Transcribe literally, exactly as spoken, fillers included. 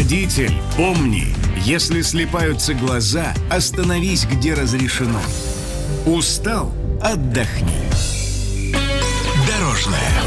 Водитель, помни, если слипаются глаза, остановись, где разрешено. Устал? Отдохни. Дорожная.